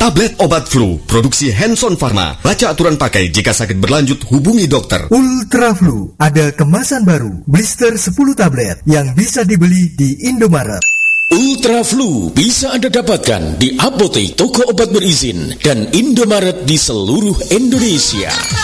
Tablet obat flu, produksi Hanson Pharma. Baca aturan pakai, jika sakit berlanjut hubungi dokter. Ultra Flu, ada kemasan baru, blister 10 tablet yang bisa dibeli di Indomaret. Ultra Flu bisa Anda dapatkan di apotek, toko obat berizin, dan Indomaret di seluruh Indonesia.